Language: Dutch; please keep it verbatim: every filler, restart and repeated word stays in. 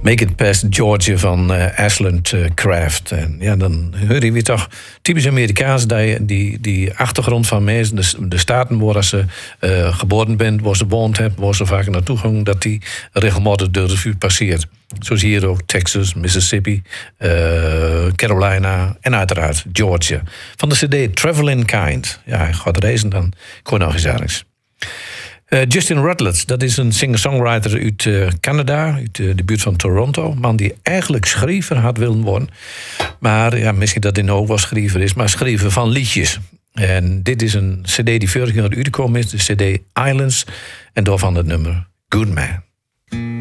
Make It Past Georgia van uh, Ashland uh, Craft. En ja, dan hoor je weer toch typisch Amerikaans die, die, die achtergrond van mensen, de, de staten waar ze uh, geboren bent, waar ze woont hebt, waar ze vaak naartoe gaan, dat die regelmatig door de vuur passeert. Zoals hier ook Texas, Mississippi, uh, Carolina en uiteraard Georgia. Van de cd Travel in Kind. Ja, je gaat reizen, dan kon je nog eens ergens. Uh, Justin Rutledge, dat is een singer-songwriter uit uh, Canada, uit uh, de buurt van Toronto. Een man die eigenlijk schrijver had willen worden. Maar ja, misschien dat hij nou ook wel schrijver is, maar schrijver van liedjes. En dit is een cd die vorig jaar uitgekomen is, de cd Islands. En daarvan het nummer Good Man.